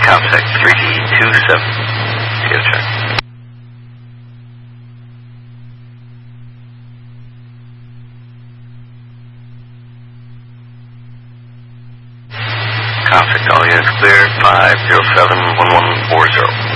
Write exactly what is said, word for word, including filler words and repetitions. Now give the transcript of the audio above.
Comsec three D two seven. Go check. Comsec, all units clear, five zero seven one one four zero.